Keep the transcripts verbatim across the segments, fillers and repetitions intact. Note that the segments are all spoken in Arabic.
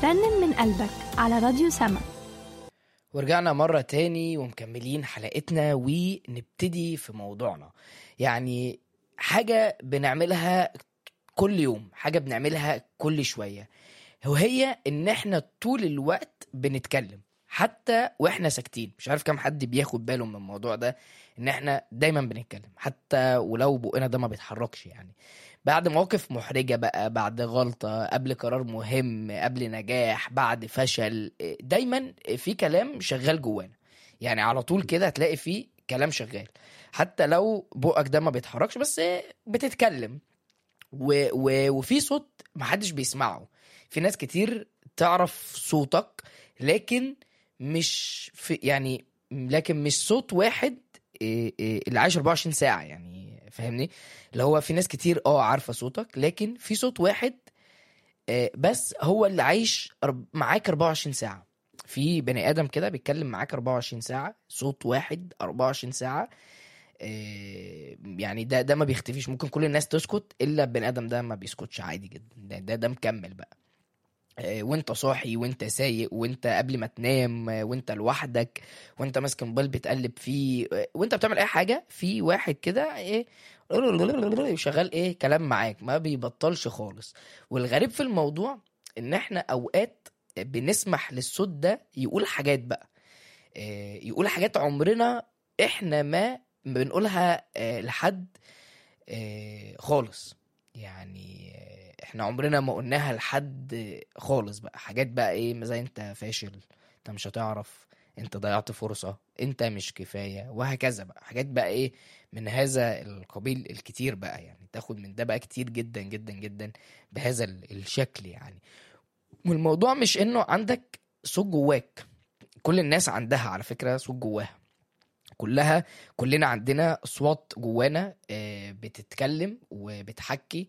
رنن من قلبك على راديو سما. ورجعنا مرة تاني ومكملين حلقتنا ونبتدي في موضوعنا. يعني حاجة بنعملها كل يوم، حاجة بنعملها كل شوية، وهي ان احنا طول الوقت بنتكلم حتى واحنا ساكتين. مش عارف كم حد بياخد باله من الموضوع ده، ان احنا دايما بنتكلم حتى ولو بقنا ده ما بيتحركش. يعني بعد مواقف محرجة بقى، بعد غلطة، قبل قرار مهم، قبل نجاح، بعد فشل، دايما في كلام شغال جوانا. يعني على طول كده هتلاقي فيه كلام شغال حتى لو بقك ده ما بيتحركش، بس بتتكلم و... و... وفي صوت محدش بيسمعه. في ناس كتير تعرف صوتك لكن مش في يعني لكن مش صوت واحد إيه إيه اللي عايش أربعة وعشرين ساعة. يعني فاهمني، اللي هو في ناس كتير اه عارفة صوتك، لكن في صوت واحد آه، بس هو اللي عايش أرب- معاك أربعة وعشرين ساعة. في بني آدم كده بيتكلم معاك أربعة وعشرين ساعة، صوت واحد أربعة وعشرين ساعة. آه، يعني ده ده ما بيختفيش. ممكن كل الناس تسكت الا البني ادم ده ما بيسكتش عادي جدا. ده ده, ده مكمل بقى. آه، وانت صاحي، وانت سايق، وانت قبل ما تنام، آه، وانت لوحدك، وانت ماسك موبايل بتقلب فيه، آه، وانت بتعمل اي حاجه، في واحد كده ايه شغال ايه كلام معاك ما بيبطلش خالص. والغريب في الموضوع ان احنا اوقات بنسمح للصوت ده يقول حاجات بقى، آه، يقول حاجات عمرنا احنا ما بنقولها آه، لحد آه، خالص. يعني آه، احنا عمرنا ما قلناها لحد خالص بقى. حاجات بقى ايه زي انت فاشل، انت مش هتعرف، انت ضيعت فرصة، انت مش كفاية، وهكذا بقى. حاجات بقى ايه من هذا القبيل الكتير بقى. يعني تاخد من ده بقى كتير جدا جدا جدا بهذا ال- الشكل. يعني والموضوع مش انه عندك صوت جواك. كل الناس عندها على فكرة صوت جواها، كلها كلنا عندنا أصوات جوانا آه، بتتكلم وبتحكي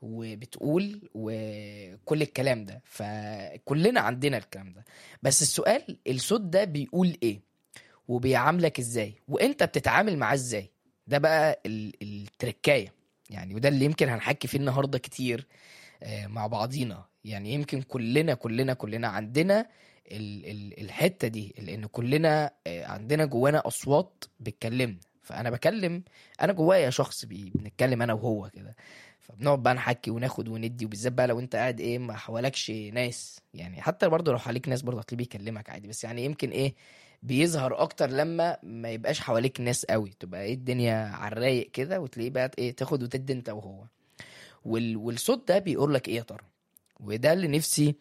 وبتقول وكل الكلام ده. فكلنا عندنا الكلام ده، بس السؤال الصوت ده بيقول ايه وبيعاملك ازاي وانت بتتعامل معاه ازاي. ده بقى ال- التركاية. يعني وده اللي يمكن هنحكي فيه النهاردة كتير آه، مع بعضينا. يعني يمكن كلنا كلنا كلنا عندنا ال- ال- الحتة دي، لأن كلنا آه، عندنا جوانا أصوات بتكلمنا. فأنا بكلم، أنا جوايا شخص بي- بنتكلم أنا وهو كده. فبنقعد بقى نحكي وناخد وندي، وبالذات بقى لو انت قاعد ايه ما حوالكش ناس. يعني حتى برضه لو حواليك ناس برضه هتلاقيه بيكلمك عادي، بس يعني يمكن ايه بيظهر اكتر لما ما يبقاش حواليك ناس قوي، تبقى ايه الدنيا على الرايق كده، وتلاقيه بقى ايه تاخد وتدي انت وهو. وال... والصوت ده بيقول لك ايه يا ترى؟ وده اللي نفسي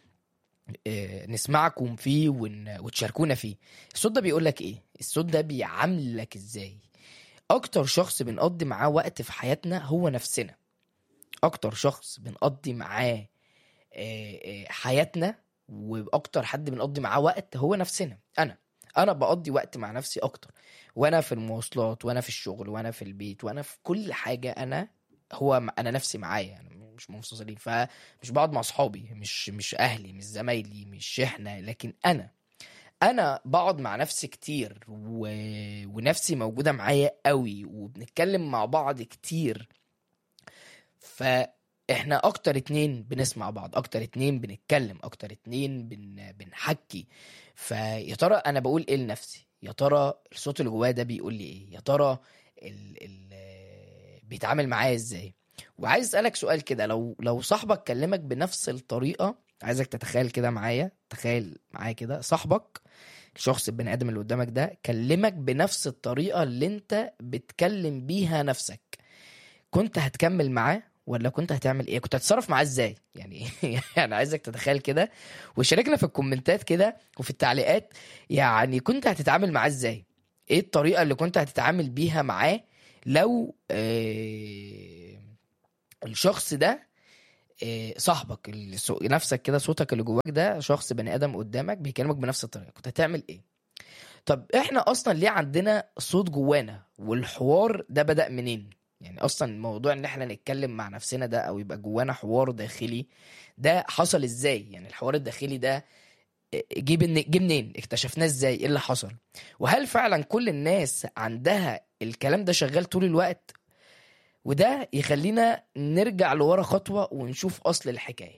آه، نسمعكم فيه ون... وتشاركونا فيه. الصوت ده بيقول لك ايه؟ الصوت ده بيعاملك ازاي؟ اكتر شخص بنقضي معاه وقت في حياتنا هو نفسنا. اكتر شخص بنقضي معاه آه، آه، حياتنا، واكتر حد بنقضي معاه وقت هو نفسنا. انا انا بقضي وقت مع نفسي اكتر، وانا في المواصلات، وانا في الشغل، وانا في البيت، وانا في كل حاجة. انا هو م- انا نفسي معايا، انا مش منفصلين. فمش بقعد مع اصحابي، مش مش اهلي، مش زمايلي، مش احنا، لكن انا انا بقعد مع نفسي كتير و... ونفسي موجودة معايا قوي، وبنتكلم مع بعض كتير. فاحنا اكتر اتنين بنسمع بعض، اكتر اتنين بنتكلم، اكتر اتنين بن... بنحكي. فيا ترى انا بقول ايه لنفسي؟ يا ترى الصوت اللي جوايا ده بيقول لي ايه؟ يا ترى ال... ال... بيتعامل معايا ازاي؟ وعايز اسالك سؤال كده، لو لو صاحبك كلمك بنفس الطريقه، عايزك تتخيل كده معايا، تخيل معايا كده صاحبك، الشخص البني ادم اللي قدامك ده، كلمك بنفس الطريقه اللي انت بتكلم بيها نفسك، كنت هتكمل معاه ولا كنت هتعمل ايه؟ كنت هتتصرف معاه ازاي؟ يعني يعني عايزك تتخيل كده، وشاركنا في الكومنتات كده وفي التعليقات. يعني كنت هتتعامل معاه ازاي؟ ايه الطريقة اللي كنت هتتعامل بيها معاه لو آه الشخص ده آه صاحبك، السو- نفسك كده، صوتك اللي جواك ده، شخص بني ادم قدامك بيكلمك بنفس الطريقة، كنت هتعمل ايه؟ طب احنا اصلا ليه عندنا صوت جوانا؟ والحوار ده بدأ منين؟ يعني اصلا الموضوع ان احنا نتكلم مع نفسنا ده، او يبقى جوانا حوار داخلي، ده حصل ازاي؟ يعني الحوار الداخلي ده جه بن- جه منين؟ اكتشفناه ازاي؟ ايه اللي حصل؟ وهل فعلا كل الناس عندها الكلام ده شغال طول الوقت؟ وده يخلينا نرجع لورا خطوة ونشوف اصل الحكاية.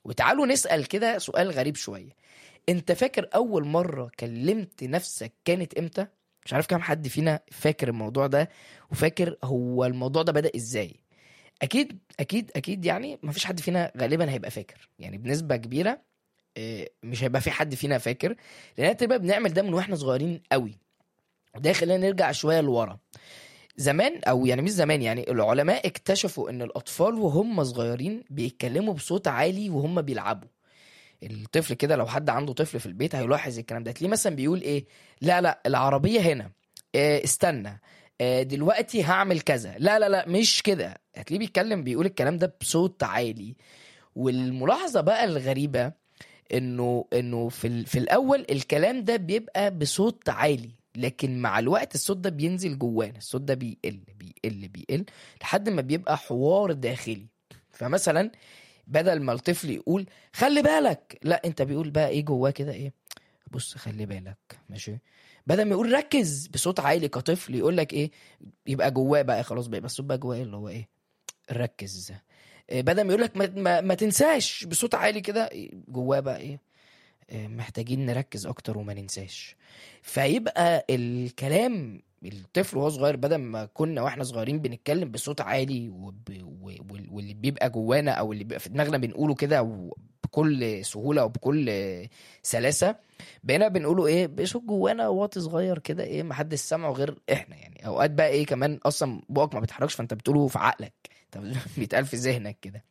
وتعالوا نسأل كده سؤال غريب شوية. انت فاكر اول مرة كلمت نفسك كانت امتى؟ مش عارف كام حد فينا فاكر الموضوع ده وفاكر هو الموضوع ده بدأ ازاي. اكيد اكيد اكيد يعني مفيش حد فينا غالبا هيبقى فاكر، يعني بنسبة كبيرة آه، مش هيبقى في حد فينا فاكر، لان تبقى بنعمل ده من واحنا صغيرين قوي. وده خلينا نرجع شوية لورا. زمان، او يعني مش زمان، يعني العلماء اكتشفوا ان الاطفال وهم صغيرين بيتكلموا بصوت عالي وهم بيلعبوا. الطفل كده، لو حد عنده طفل في البيت هيلاحظ الكلام ده. تلاقيه مثلا بيقول ايه، لا لا العربية هنا، إيه استنى، إيه دلوقتي هعمل كذا، لا لا لا مش كده. هتلاقيه بيتكلم بيقول الكلام ده بصوت عالي. والملاحظة بقى الغريبة انه انه في ال- في الاول الكلام ده بيبقى بصوت عالي، لكن مع الوقت الصوت ده بينزل جوانا، الصوت ده بيقل بيقل بيقل لحد ما بيبقى حوار داخلي. فمثلا بدل ما الطفل يقول خلي بالك، لا انت بيقول بقى ايه جواه كده، ايه، بص خلي بالك ماشي. بدل ما يقول ركز بصوت عالي كطفل، يقول لك ايه، يبقى جواه بقى خلاص، بقى الصوت بقى جواه اللي هو ايه، ركز. إيه، بدل ما يقول لك ما, ما, ما تنساش بصوت عالي كده، جواه بقى ايه، إيه، محتاجين نركز اكتر وما ننساش. فيبقى الكلام الطفل وهو صغير، بدل ما كنا واحنا صغيرين بنتكلم بصوت عالي وب... و... وال- واللي بيبقى جوانا او اللي بيبقى في دماغنا بنقوله كده بكل سهولة وبكل سلاسة، بقينا بنقوله ايه بصوت جوانا واطي صغير كده، ايه محدش سامعه غير احنا. يعني اوقات بقى ايه كمان اصلا بقك ما بيتحركش، فانت بتقوله في عقلك، طب بيتقال في ذهنك كده.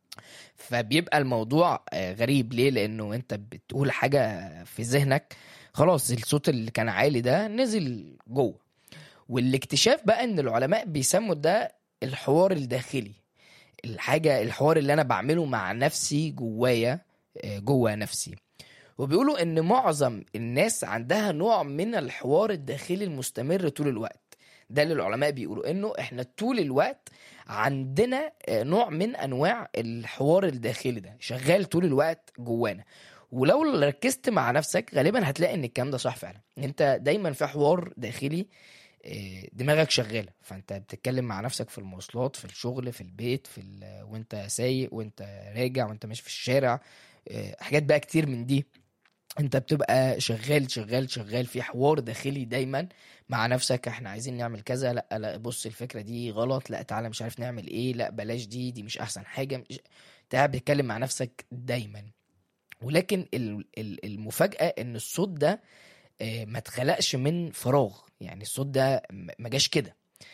فبيبقى الموضوع آه، غريب ليه، لانه انت بتقول حاجة في ذهنك، خلاص الصوت اللي كان عالي ده نزل جوه. والاكتشاف بقى ان العلماء بيسموا ده الحوار الداخلي، الحاجة الحوار اللي انا بعمله مع نفسي جوايا، آه، جوا نفسي. وبيقولوا ان معظم الناس عندها نوع من الحوار الداخلي المستمر طول الوقت. ده اللي العلماء بيقولوا انه احنا طول الوقت عندنا آه، نوع من انواع الحوار الداخلي ده شغال طول الوقت جوانا. ولو ركزت مع نفسك غالبا هتلاقي ان الكلام ده صح فعلا. انت دايما في حوار داخلي، آه، دماغك شغالة، فانت بتتكلم مع نفسك في المواصلات، في الشغل، في البيت، في ال... وانت سايق، وانت راجع، وانت ماشي في الشارع، آه، حاجات بقى كتير من دي. انت بتبقى شغال شغال شغال في حوار داخلي دايما مع نفسك. احنا عايزين نعمل كذا، لا لا بص الفكرة دي غلط، لا تعالى مش عارف نعمل ايه، لا بلاش دي دي مش احسن حاجة. مش... انت قاعد بتتكلم مع نفسك دايما. ولكن ال- ال- المفاجأة ان الصوت ده آه، ما اتخلقش من فراغ. يعني الصوت ده م- ما جاش كده،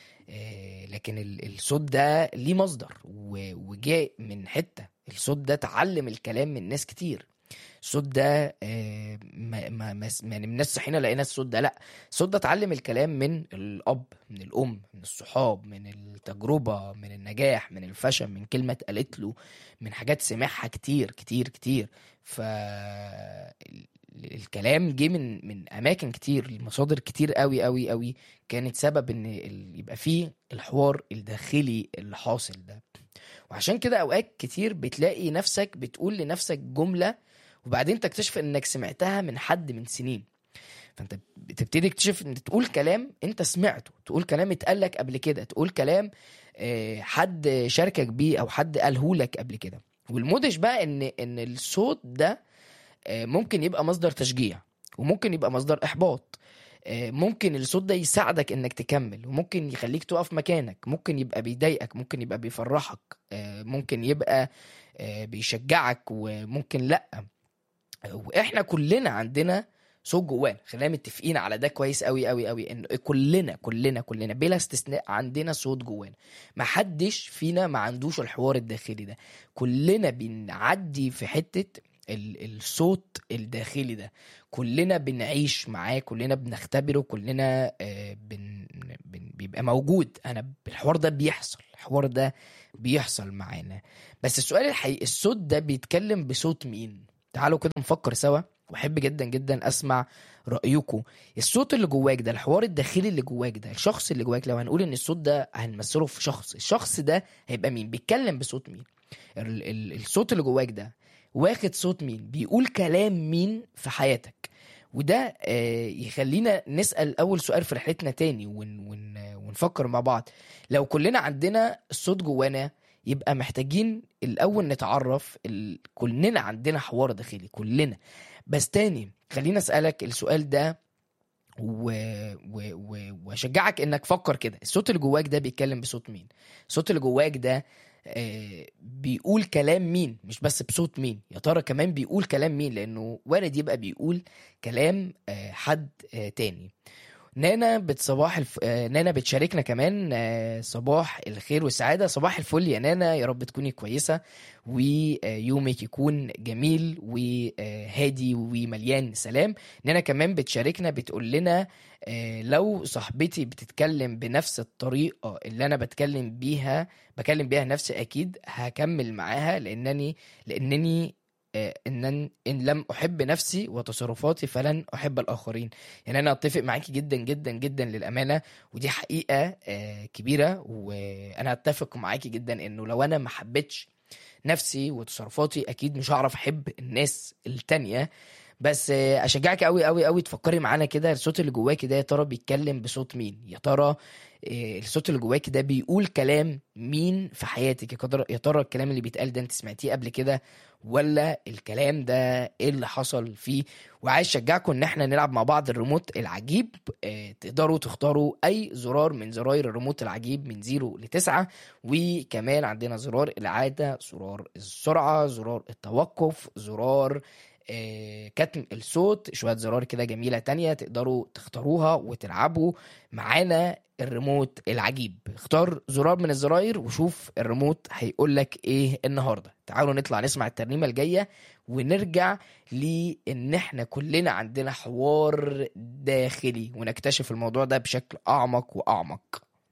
آه، لكن ال- الصوت ده ليه مصدر و- وجاء من حتة. الصوت ده اتعلم الكلام من ناس كتير. الصوت ده آه، ما ما ما يعني من الناس صحينا لقينا الصوت ده، لا، الصوت ده اتعلم الكلام من الاب، من الام، من الصحاب، من التجربه، من النجاح، من الفشل، من كلمه اتقالت له، من حاجات سمعها كتير كتير كتير. ف ال- الكلام جه من من اماكن كتير، مصادر كتير قوي قوي قوي كانت سبب ان ال- يبقى فيه الحوار الداخلي اللي حاصل ده. وعشان كده اوقات كتير بتلاقي نفسك بتقول لنفسك جملة، وبعدين تكتشف انك سمعتها من حد من سنين. فانت بتبتدي تكتشف ان تقول كلام انت سمعته، تقول كلام اتقالك قبل كده، تقول كلام آه، حد شاركك بيه او حد قاله لك قبل كده. والمدهش بقى ان ان الصوت ده آه، ممكن يبقى مصدر تشجيع، وممكن يبقى مصدر احباط. آه، ممكن الصوت ده يساعدك انك تكمل، وممكن يخليك تقف مكانك، ممكن يبقى بيضايقك، ممكن يبقى بيفرحك، آه، ممكن يبقى آه، بيشجعك، وممكن لا. واحنا كلنا عندنا صوت جوانا، خلينا متفقين على ده كويس قوي قوي قوي، ان كلنا كلنا كلنا بلا استثناء عندنا صوت جوانا. ما حدش فينا ما عندوش الحوار الداخلي ده. كلنا بنعدي في حتة ال- الصوت الداخلي ده، كلنا بنعيش معاه، كلنا بنختبره، كلنا آه، بن بن بيبقى موجود. انا الحوار ده بيحصل، الحوار ده بيحصل معانا. بس السؤال الحقيقي، الصوت ده بيتكلم بصوت مين؟ تعالوا كده نفكر سوا، واحب جدا جدا اسمع رايكم. الصوت اللي جواك ده، الحوار الداخلي اللي جواك ده، الشخص اللي جواك، لو هنقول ان الصوت ده هنمثله في شخص، الشخص ده هيبقى مين؟ بيتكلم بصوت مين؟ ال- ال- الصوت اللي جواك ده واخد صوت مين؟ بيقول كلام مين في حياتك؟ وده آه، يخلينا نسأل أول سؤال في رحلتنا تاني ون ون ونفكر مع بعض. لو كلنا عندنا الصوت جوانا، يبقى محتاجين الاول نتعرف ال... كلنا عندنا حوار داخلي كلنا. بس تاني خلينا اسالك السؤال ده و... و... و... واشجعك انك فكر كده، الصوت اللي جواك ده بيتكلم بصوت مين؟ الصوت اللي جواك ده آه بيقول كلام مين؟ مش بس بصوت مين، يا ترى كمان بيقول كلام مين؟ لانه وارد يبقى بيقول كلام آه حد آه تاني. نانا بتصباح الف... آه، نانا بتشاركنا كمان آه، صباح الخير والسعادة. صباح الفل يا نانا، يا رب تكوني كويسة ويومك يكون جميل وهادي ومليان سلام. نانا كمان بتشاركنا بتقول لنا آه، لو صاحبتي بتتكلم بنفس الطريقة اللي أنا بتكلم بيها بكلم بيها نفسي أكيد هكمل معاها، لأنني لأنني آه، إن إن لم أحب نفسي وتصرفاتي فلن أحب الآخرين. يعني أنا أتفق معاكي جدا جدا جدا للأمانة، ودي حقيقة آه، كبيرة، وأنا أتفق معاكي جدا إنه لو أنا ما حبيتش نفسي وتصرفاتي أكيد مش هعرف أحب الناس التانية. بس آه، أشجعك أوي أوي أوي تفكري معانا كده، الصوت اللي جواكي ده يا ترى بيتكلم بصوت مين؟ يا ترى آه، الصوت اللي جواكي ده بيقول كلام مين في حياتك؟ يا قدر- يا ترى الكلام اللي بيتقال ده انت سمعتيه قبل كده، ولا الكلام ده ايه اللي حصل فيه؟ وعايز اشجعكم ان احنا نلعب مع بعض الريموت العجيب. اه تقدروا تختاروا اي زرار من زراير الريموت العجيب من زيرو لتسعة، وكمان عندنا زرار العادة، زرار السرعة، زرار التوقف، زرار آه، كتم الصوت، شوية زرار كده جميلة تانية تقدروا تختاروها وتلعبوا معانا الريموت العجيب. اختار زرار من الزراير وشوف الريموت هيقولك ايه النهاردة. تعالوا نطلع نسمع الترنيمة الجاية ونرجع لان احنا كلنا عندنا حوار داخلي ونكتشف الموضوع ده بشكل اعمق واعمق.